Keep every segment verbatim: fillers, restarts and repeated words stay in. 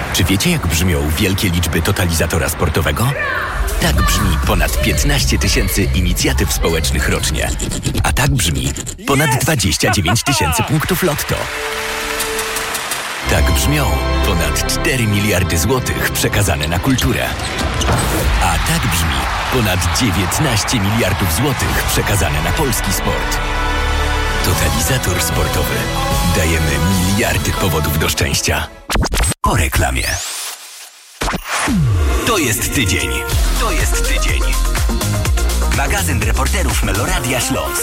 Czy wiecie, jak brzmią wielkie liczby totalizatora sportowego? Tak brzmi ponad piętnaście tysięcy inicjatyw społecznych rocznie. A tak brzmi ponad dwadzieścia dziewięć tysięcy punktów lotto. Tak brzmią ponad cztery miliardy złotych przekazane na kulturę. A tak brzmi ponad dziewiętnaście miliardów złotych przekazane na polski sport. Totalizator sportowy. Dajemy miliardy powodów do szczęścia. Po reklamie. To jest tydzień. To jest tydzień. Magazyn reporterów Meloradia Śląsk.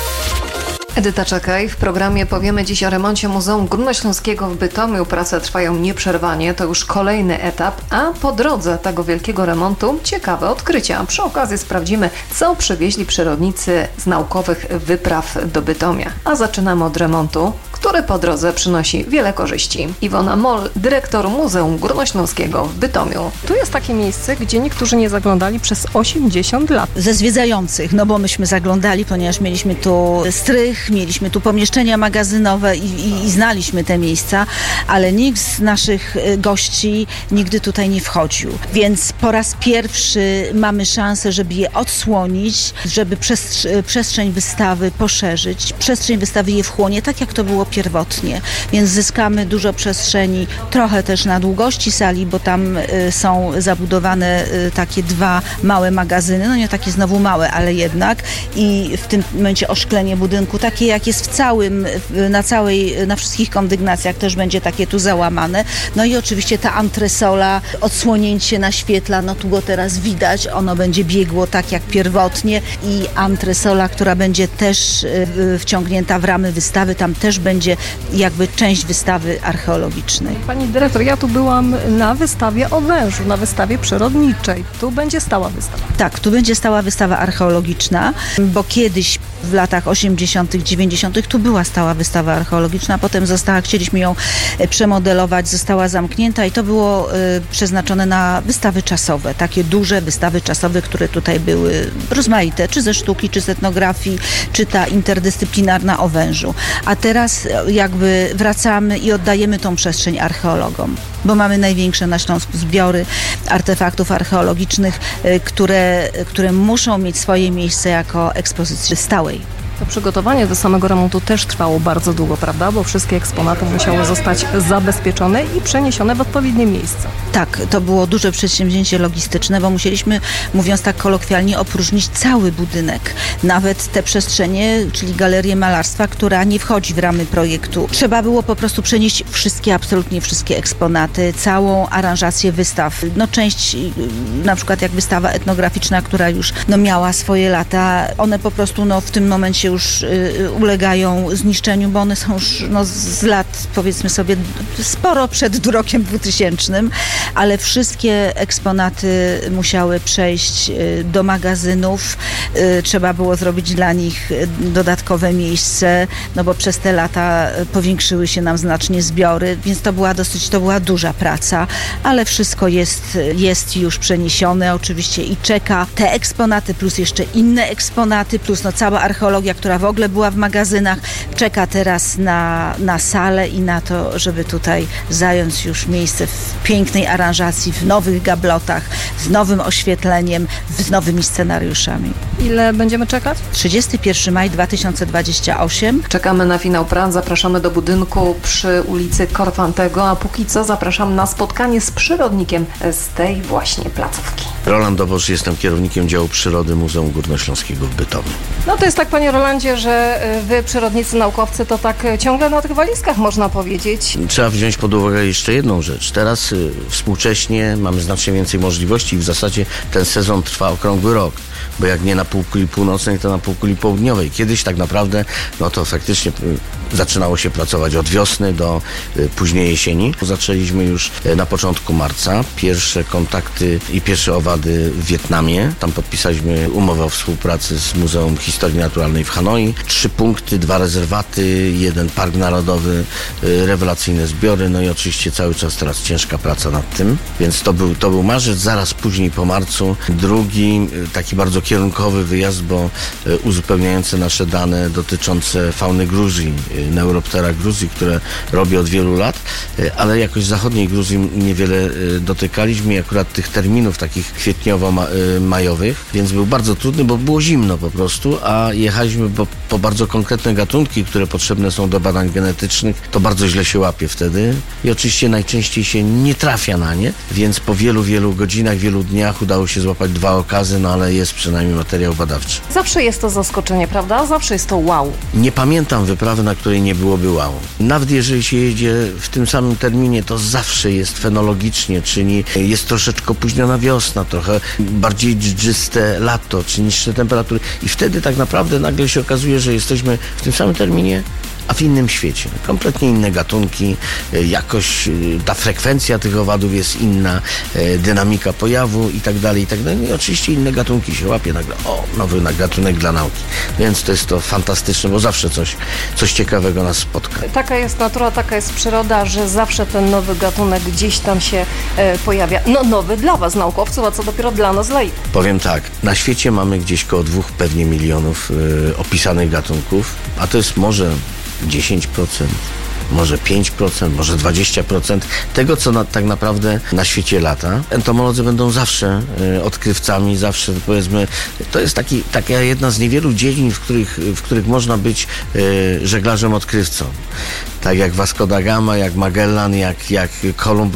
Edyta Czekaj. W programie powiemy dziś o remoncie Muzeum Górnośląskiego w Bytomiu. Prace trwają nieprzerwanie, to już kolejny etap, a po drodze tego wielkiego remontu ciekawe odkrycia. Przy okazji sprawdzimy, co przywieźli przyrodnicy z naukowych wypraw do Bytomia. A zaczynamy od remontu, który po drodze przynosi wiele korzyści. Iwona Moll, dyrektor Muzeum Górnośląskiego w Bytomiu. Tu jest takie miejsce, gdzie niektórzy nie zaglądali przez osiemdziesiąt lat. Ze zwiedzających, no bo myśmy zaglądali, ponieważ mieliśmy tu strych, mieliśmy tu pomieszczenia magazynowe i, i, i znaliśmy te miejsca, ale nikt z naszych gości nigdy tutaj nie wchodził. Więc po raz pierwszy mamy szansę, żeby je odsłonić, żeby przestrz- przestrzeń wystawy poszerzyć. Przestrzeń wystawy je wchłonie, tak jak to było pierwotnie. Więc zyskamy dużo przestrzeni, trochę też na długości sali, bo tam y, są zabudowane y, takie dwa małe magazyny, no nie takie znowu małe, ale jednak. I w tym momencie oszklenie budynku takie jak jest w całym, na całej, na wszystkich kondygnacjach też będzie takie tu załamane. No i oczywiście ta antresola, odsłonięcie naświetla, no tu go teraz widać, ono będzie biegło tak jak pierwotnie i antresola, która będzie też wciągnięta w ramy wystawy, tam też będzie jakby część wystawy archeologicznej. Pani dyrektor, ja tu byłam na wystawie o wężu, na wystawie przyrodniczej. Tu będzie stała wystawa. Tak, tu będzie stała wystawa archeologiczna, bo kiedyś w latach osiemdziesiątych, dziewięćdziesiątych tu była stała wystawa archeologiczna, potem została, chcieliśmy ją przemodelować, została zamknięta i to było y, przeznaczone na wystawy czasowe, takie duże wystawy czasowe, które tutaj były rozmaite, czy ze sztuki, czy z etnografii, czy ta interdyscyplinarna o wężu. A teraz jakby wracamy i oddajemy tą przestrzeń archeologom, bo mamy największe na Śląsku zbiory artefaktów archeologicznych, y, które, które muszą mieć swoje miejsce jako ekspozycji stałej. To przygotowanie do samego remontu też trwało bardzo długo, prawda? Bo wszystkie eksponaty musiały zostać zabezpieczone i przeniesione w odpowiednie miejsce. Tak, to było duże przedsięwzięcie logistyczne, bo musieliśmy, mówiąc tak kolokwialnie, opróżnić cały budynek. Nawet te przestrzenie, czyli galerię malarstwa, która nie wchodzi w ramy projektu. Trzeba było po prostu przenieść wszystkie, absolutnie wszystkie eksponaty, całą aranżację wystaw. No część, na przykład jak wystawa etnograficzna, która już no, miała swoje lata, one po prostu no, w tym momencie już y, ulegają zniszczeniu, bo one są już no, z lat, powiedzmy sobie, sporo przed rokiem dwutysięcznym, ale wszystkie eksponaty musiały przejść y, do magazynów. Y, trzeba było zrobić dla nich dodatkowe miejsce, no bo przez te lata powiększyły się nam znacznie zbiory, więc to była dosyć, to była duża praca, ale wszystko jest, jest już przeniesione oczywiście i czeka te eksponaty, plus jeszcze inne eksponaty, plus no cała archeologia, która w ogóle była w magazynach, czeka teraz na, na salę i na to, żeby tutaj zająć już miejsce w pięknej aranżacji, w nowych gablotach, z nowym oświetleniem, z nowymi scenariuszami. Ile będziemy czekać? trzydziestego pierwszego maja dwa tysiące dwudziestego ósmego. Czekamy na finał prac, zapraszamy do budynku przy ulicy Korfantego, a póki co zapraszam na spotkanie z przyrodnikiem z tej właśnie placówki. Roland Dobosz, jestem kierownikiem działu przyrody Muzeum Górnośląskiego w Bytomiu. No to jest tak, panie Rolandzie, że wy, przyrodnicy, naukowcy, to tak ciągle na tych walizkach, można powiedzieć. Trzeba wziąć pod uwagę jeszcze jedną rzecz. Teraz y, współcześnie mamy znacznie więcej możliwości i w zasadzie ten sezon trwa okrągły rok. Bo jak nie na półkuli północnej, to na półkuli południowej. Kiedyś tak naprawdę, no to faktycznie y, zaczynało się pracować od wiosny do y, późnej jesieni. Zaczęliśmy już y, na początku marca. Pierwsze kontakty i pierwsze owady w Wietnamie. Tam podpisaliśmy umowę o współpracy z Muzeum Historii Naturalnej w Hanoi. Trzy punkty, dwa rezerwaty, jeden park narodowy, y, rewelacyjne zbiory, no i oczywiście cały czas teraz ciężka praca nad tym. Więc to był, to był marzec, zaraz później po marcu. Drugi, y, taki bardzo bardzo kierunkowy wyjazd, bo uzupełniający nasze dane dotyczące fauny Gruzji, Neuroptera Gruzji, które robię od wielu lat, ale jakoś zachodniej Gruzji niewiele dotykaliśmy i akurat tych terminów takich kwietniowo-majowych, więc był bardzo trudny, bo było zimno po prostu, a jechaliśmy po, po bardzo konkretne gatunki, które potrzebne są do badań genetycznych, to bardzo źle się łapie wtedy i oczywiście najczęściej się nie trafia na nie, więc po wielu, wielu godzinach, wielu dniach udało się złapać dwa okazy, no ale jest przynajmniej materiał badawczy. Zawsze jest to zaskoczenie, prawda? Zawsze jest to wow. Nie pamiętam wyprawy, na której nie byłoby wow. Nawet jeżeli się jedzie w tym samym terminie, to zawsze jest fenologicznie, czyli jest troszeczkę opóźniona wiosna, trochę bardziej dżdżyste lato, czy niższe temperatury i wtedy tak naprawdę nagle się okazuje, że jesteśmy w tym samym terminie, a w innym świecie. Kompletnie inne gatunki, jakoś ta frekwencja tych owadów jest inna, dynamika pojawu i tak dalej, i tak dalej. I oczywiście inne gatunki się łapie nagle. O, nowy gatunek dla nauki. Więc to jest to fantastyczne, bo zawsze coś, coś ciekawego nas spotka. Taka jest natura, taka jest przyroda, że zawsze ten nowy gatunek gdzieś tam się e, pojawia. No nowy dla was, naukowców, a co dopiero dla nas, laików. Powiem tak, na świecie mamy gdzieś koło dwóch pewnie milionów y, opisanych gatunków, a to jest może dziesięć procent, może pięć procent, może dwadzieścia procent tego, co na, tak naprawdę na świecie lata. Entomolodzy będą zawsze y, odkrywcami, zawsze powiedzmy, to jest taki, taka jedna z niewielu dziedzin, w których, w których można być y, żeglarzem odkrywcą. Tak jak Vasco da Gama, jak Magellan, jak, jak Kolumb